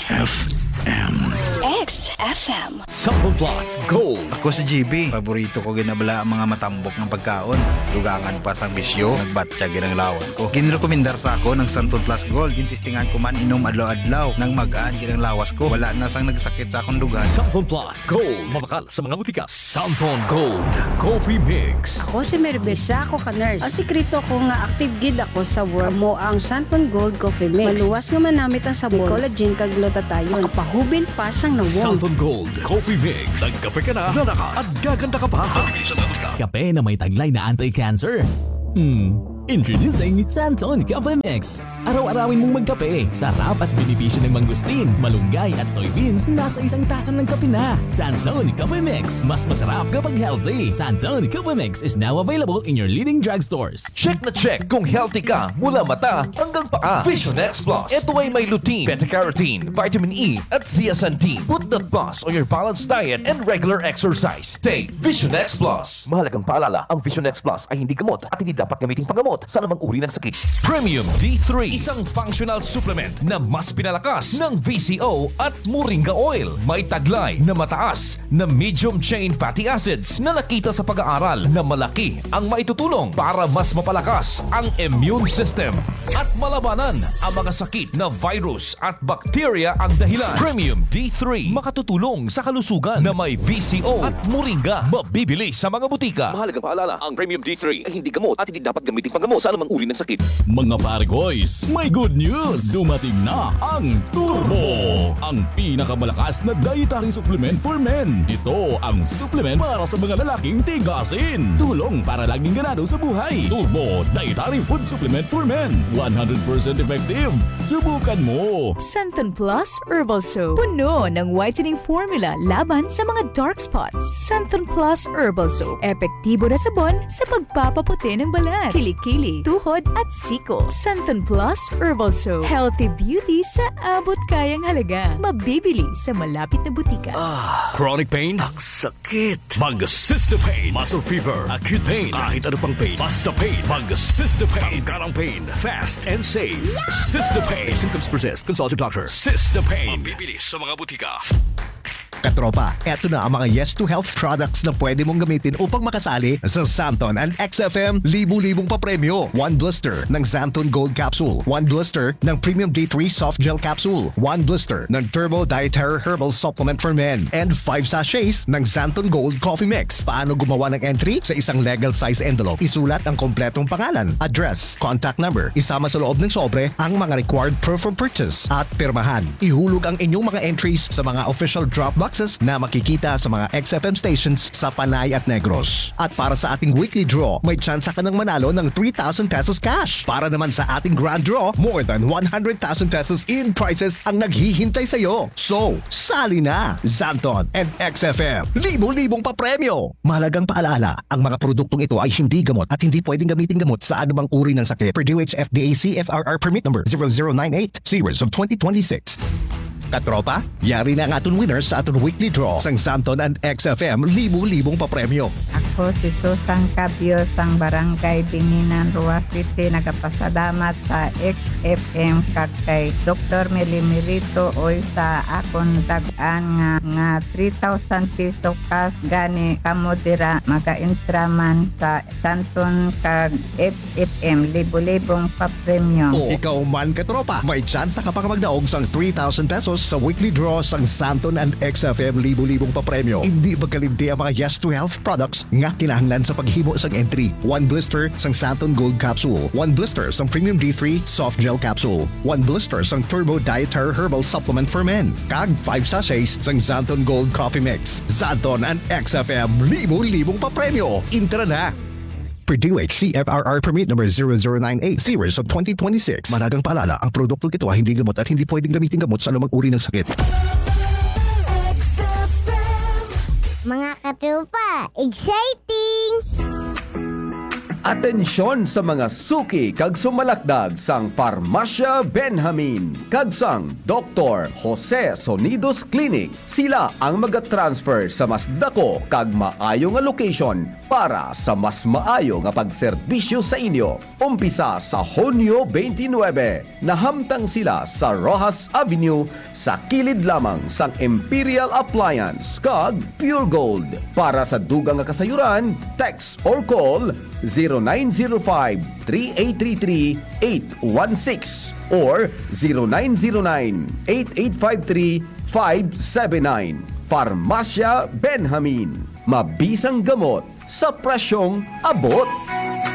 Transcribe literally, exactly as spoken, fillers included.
F M. X F M. Sample Plus Gold. Ako si G B. Paborito ko ginabala ang mga matambok ng pagkaon. Dugangan pa sang bisyo, nagbatya ginang lawas ko. Ginrekomendar sa ako ng Sample Plus Gold. Gintistingan ko man inom adlaw-adlaw. Nang magaan ginang lawas ko. Wala na sang nagsakit sa akong dugan. Sample Plus Gold. Mabakal sa mga butika. Sample Gold Coffee Mix. Ako si Merbesa, ako ka nurse. Ang sikreto ko nga active gid ako sa work mo ang Santon Gold Coffee Mix. Maluwas nga manamit ang sabor, collagen kag glutathione. Makapahubin pa sang nawong. Sample Gold Coffee Mix. Nagkape ka na, lalakas at gaganda ka pa. Kape na may taglay na anti-cancer. Hmm, introducing Santon Coffee Mix. Araw-arawin mong magkape. Sarap at benepisyo ng mangustin, malunggay at soybeans nasa isang tasa ng kape na. Santon Coffee Mix. Mas masarap kapag healthy. Santon Coffee Mix is now available in your leading drugstores. Check na check kung healthy ka mula mata hanggang paa. Vision X Plus. Ito ay may lutein, beta-carotene, vitamin E at zeaxanthin. Put that plus on your balanced diet and regular exercise. Take Vision X Plus. Mahalagang paalala, ang Vision X Plus ay hindi gamot at hindi dapat gamiting panggamot sa anumang uri ng sakit. Premium D three. Isang functional supplement na mas pinalakas ng V C O at Moringa Oil. May taglay na mataas na medium chain fatty acids na nakita sa pag-aaral na malaki ang maitutulong para mas mapalakas ang immune system at malabanan ang mga sakit na virus at bacteria ang dahilan. Premium D three makatutulong sa kalusugan na may V C O at Moringa. Mabibili sa mga butika. Mahalagang paalala, ang Premium D three ay hindi gamot at hindi dapat gamitin panggamot sa anumang uri ng sakit. Mga pare boys, may good news! Dumating na ang Turbo! Ang pinakamalakas na dietary supplement for men. Ito ang supplement para sa mga lalaking tigasin. Tulong para laging ganado sa buhay. Turbo Dietary Food Supplement for Men. one hundred percent effective. Subukan mo! Santon Plus Herbal Soap. Puno ng whitening formula laban sa mga dark spots. Santon Plus Herbal Soap. Epektibo na sabon sa pagpapaputi ng balat, kilikili, tuhod at siko. Santon Plus Herbal Soap. Healthy beauty sa abot kayang halaga. Mabibili sa malapit na butika. Ah, chronic pain? Ang sakit. Mag-Cysta Pain. Muscle fever. Acute pain. Kahit ano pang pain. Basta pain. Mag-Cysta Pain. Tanggarang pain. Fast and safe. Cysta Pain. If symptoms persist, consult your doctor. Cysta Pain. Mabibili sa mga butika. Katropa, eto na ang mga Yes to Health products na pwede mong gamitin upang makasali sa Santon and X F M libu-libong papremyo. One blister ng Santon Gold Capsule. One blister ng Premium D three Soft Gel Capsule. One blister ng Turbo Dietary Herbal Supplement for Men. And five sachets ng Santon Gold Coffee Mix. Paano gumawa ng entry? Sa isang legal size envelope, isulat ang kompletong pangalan, address, contact number. Isama sa loob ng sobre ang mga required proof of purchase at pirmahan. Ihulog ang inyong mga entries sa mga official drop boxes na makikita sa mga X F M stations sa Panay at Negros. At para sa ating weekly draw, may tsansa ka ng manalo ng three thousand pesos cash. Para naman sa ating grand draw, more than one hundred thousand pesos in prizes ang naghihintay sa iyo. So, sali na! Santon and X F M, libo-libong papremyo! Mahalagang paalala, ang mga produktong ito ay hindi gamot at hindi pwedeng gamitin gamot sa anumang uri ng sakit. Per D O H F D A C F R R permit number zero zero nine eight, series of twenty twenty-six. Katropa, yari na ang aton winners sa aton weekly draw sang Santon and X F M libu-libong papremyo. Ako si Susan Cabio sang Barangay Binginan, Rua City. Nagapasalamat sa X F M kag kay Doctor Melimirito oy sa akon dagan nga nga three thousand peso kas gani kamo dira maka-intraman sa Santon kag X F M libu-libong papremyo. O ikaw man katropa, may tsansa ka pa magdaog sang three thousand pesos sa weekly draw sang Santon and X F M libu-libong papremyo. Hindi magkalimti ang mga Yes to Health products nga kinahanglan sa paghimo sang entry. One blister sang Santon Gold Capsule. One blister sang Premium D three Soft Gel Capsule. One blister sang Turbo Dietary Herbal Supplement for Men. Kag five sachets sang Santon Gold Coffee Mix. Santon and X F M libu-libong papremyo. Intra na! Per D O H C F R R permit number zero zero nine eight, series of twenty twenty-six. Malagang paalala, ang produktong ito ay hindi gamot at hindi pwedeng gamitin gamot sa anumang uri ng sakit. Mga katropa, exciting! Atensyon sa mga suki kag sumalakdag sang Farmacia Benjamin kag sang Doctor Jose Sonidos Clinic. Sila ang mag-transfer sa mas dako kag maayo nga location para sa mas maayo nga pagserbisyo sa inyo. Umpisa sa Hunyo twenty-nine, nahamtang sila sa Rojas Avenue sa kilid lamang sang Imperial Appliance kag Pure Gold. Para sa dugang nga kasayuran, text or call zero nine zero five, three eight three three, eight one six or zero nine zero nine, eight eight five three, five seven nine. Farmacia Benjamin. Mabisang gamot sa presyong abot.